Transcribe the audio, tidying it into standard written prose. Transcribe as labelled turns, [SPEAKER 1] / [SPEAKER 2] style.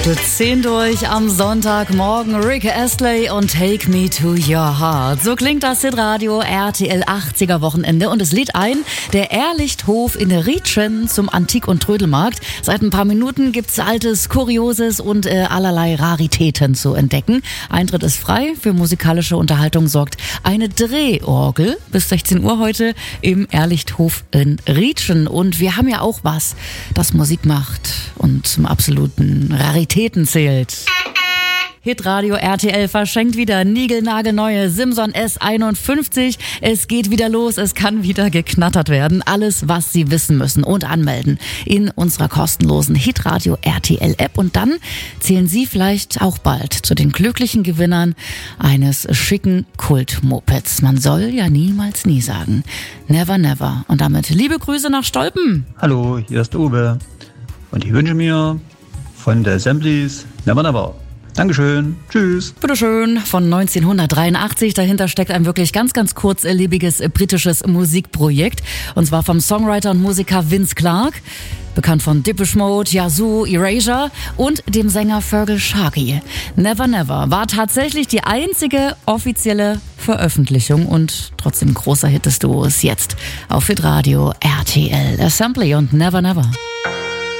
[SPEAKER 1] Minute 10 durch am Sonntagmorgen. Rick Astley und Take Me to Your Heart. So klingt das Hitradio RTL 80er Wochenende und es lädt ein, der Ehrlichthof in Rietschen zum Antik- und Trödelmarkt. Seit ein paar Minuten gibt's Altes, Kurioses und allerlei Raritäten zu entdecken. Eintritt ist frei. Für musikalische Unterhaltung sorgt eine Drehorgel bis 16 Uhr heute im Ehrlichthof in Rietschen. Und wir haben ja auch was, das Musik macht und zum absoluten Raritäten zählt. Hitradio RTL verschenkt wieder niegelnagelneue Simson S51. Es geht wieder los, es kann wieder geknattert werden. Alles, was Sie wissen müssen und anmelden in unserer kostenlosen Hitradio RTL App. Und dann zählen Sie vielleicht auch bald zu den glücklichen Gewinnern eines schicken Kultmopeds. Man soll ja niemals nie sagen. Never, never. Und damit liebe Grüße nach Stolpen.
[SPEAKER 2] Hallo, hier ist Uwe. Und ich wünsche mir von der Assemblies Never Never. Dankeschön. Tschüss.
[SPEAKER 1] Bitteschön. Von 1983. Dahinter steckt ein wirklich ganz, ganz kurzlebiges britisches Musikprojekt. Und zwar vom Songwriter und Musiker Vince Clarke. Bekannt von Depeche Mode, Yazoo, Erasure und dem Sänger Feargal Sharkey. Never Never war tatsächlich die einzige offizielle Veröffentlichung und trotzdem großer Hit des Duos. Jetzt auf Hitradio RTL. Assembly und Never Never.